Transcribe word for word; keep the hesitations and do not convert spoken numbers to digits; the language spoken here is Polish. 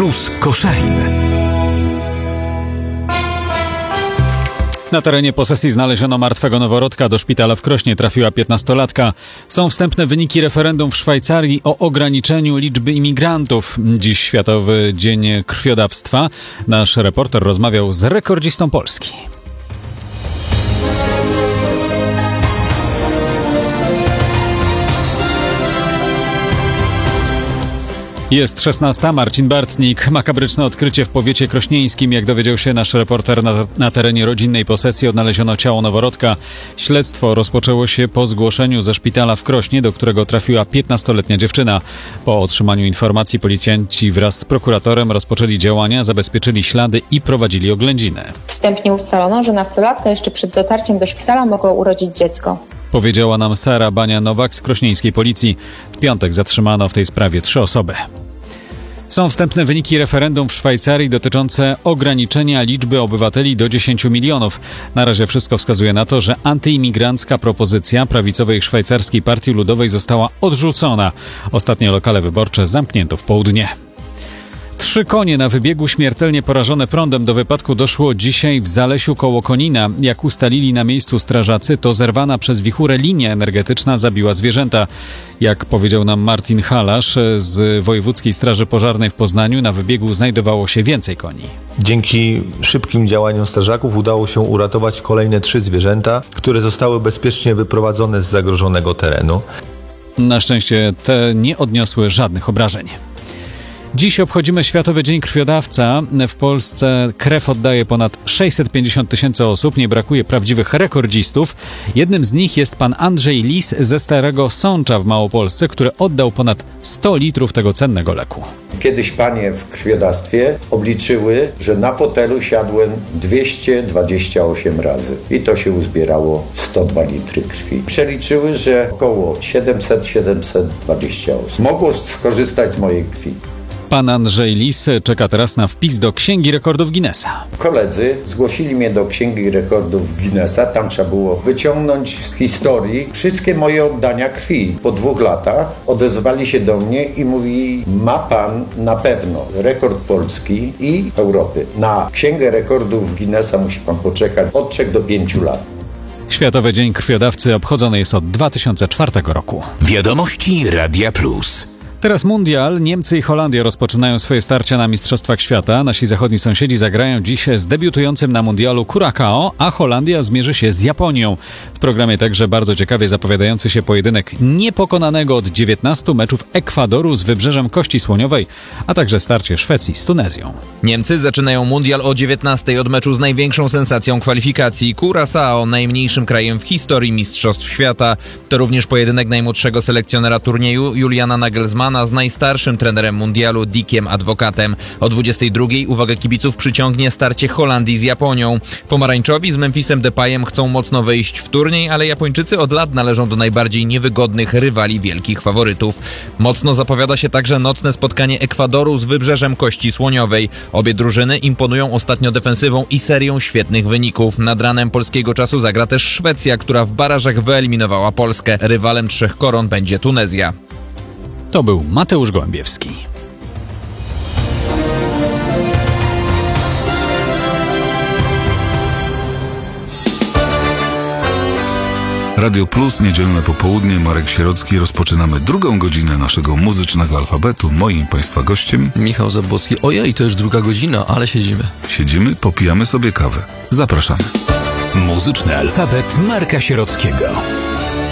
Plus Koszalin. Na terenie posesji znaleziono martwego noworodka. Do szpitala w Krośnie trafiła piętnastolatka. Są wstępne wyniki referendum w Szwajcarii o ograniczeniu liczby imigrantów. Dziś Światowy Dzień Krwiodawstwa. Nasz reporter rozmawiał z rekordzistą Polski. Jest szesnasta. Marcin Bartnik. Makabryczne odkrycie w powiecie krośnieńskim. Jak dowiedział się nasz reporter, na, na terenie rodzinnej posesji odnaleziono ciało noworodka. Śledztwo rozpoczęło się po zgłoszeniu ze szpitala w Krośnie, do którego trafiła piętnastoletnia dziewczyna. Po otrzymaniu informacji policjanci wraz z prokuratorem rozpoczęli działania, zabezpieczyli ślady i prowadzili oględziny. Wstępnie ustalono, że nastolatka jeszcze przed dotarciem do szpitala mogła urodzić dziecko. Powiedziała nam Sara Bania-Nowak z krośnieńskiej policji. W piątek zatrzymano w tej sprawie trzy osoby. Są wstępne wyniki referendum w Szwajcarii dotyczące ograniczenia liczby obywateli do dziesięciu milionów. Na razie wszystko wskazuje na to, że antyimigrancka propozycja prawicowej szwajcarskiej Partii Ludowej została odrzucona. Ostatnie lokale wyborcze zamknięto w południe. Trzy konie na wybiegu śmiertelnie porażone prądem. Do wypadku doszło dzisiaj w Zalesiu koło Konina. Jak ustalili na miejscu strażacy, to zerwana przez wichurę linia energetyczna zabiła zwierzęta. Jak powiedział nam Martin Halasz z Wojewódzkiej Straży Pożarnej w Poznaniu, na wybiegu znajdowało się więcej koni. Dzięki szybkim działaniom strażaków udało się uratować kolejne trzy zwierzęta, które zostały bezpiecznie wyprowadzone z zagrożonego terenu. Na szczęście te nie odniosły żadnych obrażeń. Dziś obchodzimy Światowy Dzień Krwiodawca. W Polsce krew oddaje ponad sześćset pięćdziesiąt tysięcy osób. Nie brakuje prawdziwych rekordzistów. Jednym z nich jest pan Andrzej Lis ze Starego Sącza w Małopolsce, który oddał ponad sto litrów tego cennego leku. Kiedyś panie w krwiodawstwie obliczyły, że na fotelu siadłem dwieście dwadzieścia osiem razy i to się uzbierało sto dwa litry krwi. Przeliczyły, że około siedemset do siedemset dwudziestu osób mogło skorzystać z mojej krwi. Pan Andrzej Lis czeka teraz na wpis do Księgi Rekordów Guinnessa. Koledzy zgłosili mnie do Księgi Rekordów Guinnessa. Tam trzeba było wyciągnąć z historii wszystkie moje oddania krwi. Po dwóch latach odezwali się do mnie i mówi: ma pan na pewno rekord Polski i Europy. Na Księgę Rekordów Guinnessa musi pan poczekać od trzech do pięciu lat. Światowy Dzień Krwiodawcy obchodzony jest od dwa tysiące czwartego roku. Wiadomości Radia Plus. Teraz mundial. Niemcy i Holandia rozpoczynają swoje starcia na Mistrzostwach Świata. Nasi zachodni sąsiedzi zagrają dziś z debiutującym na mundialu Curacao, a Holandia zmierzy się z Japonią. W programie także bardzo ciekawie zapowiadający się pojedynek niepokonanego od dziewiętnastu meczów Ekwadoru z Wybrzeżem Kości Słoniowej, a także starcie Szwecji z Tunezją. Niemcy zaczynają mundial o dziewiętnastej od meczu z największą sensacją kwalifikacji. Curacao, najmniejszym krajem w historii Mistrzostw Świata. To również pojedynek najmłodszego selekcjonera turnieju Juliana Nagelsmana z najstarszym trenerem mundialu Dickiem Advocatem. O dwudziestej drugiej uwagę kibiców przyciągnie starcie Holandii z Japonią. Pomarańczowi z Memphisem Depayem chcą mocno wejść w turniej, ale Japończycy od lat należą do najbardziej niewygodnych rywali wielkich faworytów. Mocno zapowiada się także nocne spotkanie Ekwadoru z Wybrzeżem Kości Słoniowej. Obie drużyny imponują ostatnio defensywą i serią świetnych wyników. Nad ranem polskiego czasu zagra też Szwecja, która w barażach wyeliminowała Polskę. Rywalem trzech koron będzie Tunezja. To był Mateusz Gołębiewski. Radio Plus, niedzielne popołudnie, Marek Sierocki. Rozpoczynamy drugą godzinę naszego muzycznego alfabetu. Moim Państwa gościem Michał Zabłocki. Ojej, to już druga godzina, ale siedzimy. Siedzimy, popijamy sobie kawę. Zapraszamy. Muzyczny alfabet Marka Sierockiego.